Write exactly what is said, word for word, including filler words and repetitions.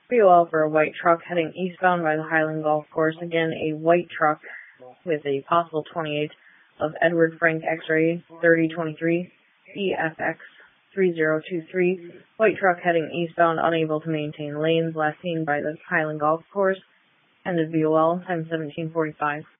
V O L for a white truck heading eastbound by the Highland Golf Course. Again, a white truck with a possible twenty-eight of Edward Frank X-ray thirty twenty-three E F X three zero two three. White truck heading eastbound, unable to maintain lanes, last seen by the Highland Golf Course. End of V O L, time seventeen forty-five.